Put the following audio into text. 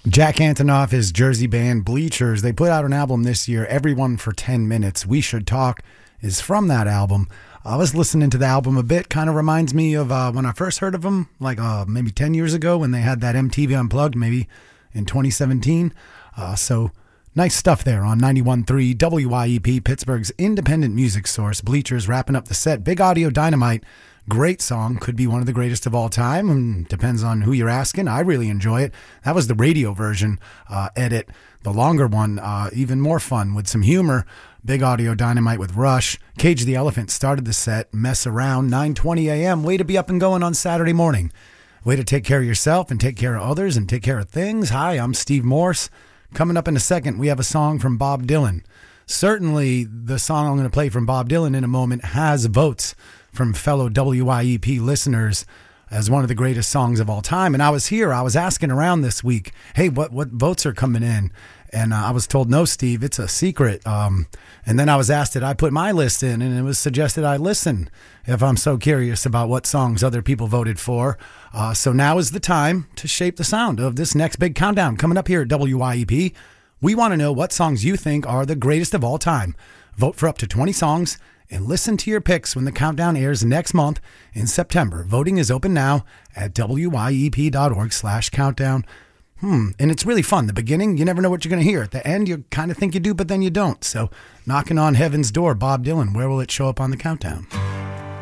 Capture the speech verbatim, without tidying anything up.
Jack Antonoff, his Jersey band Bleachers, they put out an album this year, Everyone for ten minutes. We Should Talk is from that album. I was listening to the album a bit. Kind of reminds me of uh, when I first heard of them, like uh, maybe ten years ago when they had that M T V Unplugged, maybe in twenty seventeen. Uh, so nice stuff there on ninety-one point three W I E P, Pittsburgh's independent music source. Bleachers wrapping up the set. Big Audio Dynamite. Great song. Could be one of the greatest of all time. And depends on who you're asking. I really enjoy it. That was the radio version uh, edit. The longer one, uh, even more fun with some humor. Big Audio Dynamite with Rush. Cage the Elephant started the set. Mess Around, nine twenty a.m. Way to be up and going on Saturday morning. Way to take care of yourself and take care of others and take care of things. Hi, I'm Steve Morse. Coming up in a second, we have a song from Bob Dylan. Certainly, the song I'm going to play from Bob Dylan in a moment has votes from fellow W I E P listeners as one of the greatest songs of all time. And I was here, I was asking around this week, hey, what, what votes are coming in? And uh, I was told, no, Steve, it's a secret. Um, and then I was asked, did I put my list in? And it was suggested I listen if I'm so curious about what songs other people voted for. Uh, so now is the time to shape the sound of this next big countdown coming up here at W I E P. We want to know what songs you think are the greatest of all time. Vote for up to twenty songs and listen to your picks when the countdown airs next month in September. Voting is open now at W I E P dot org slash countdown. Hmm, and it's really fun. The beginning, you never know what you're going to hear. At the end, you kind of think you do, but then you don't. So, knocking on heaven's door, Bob Dylan, where will it show up on the countdown?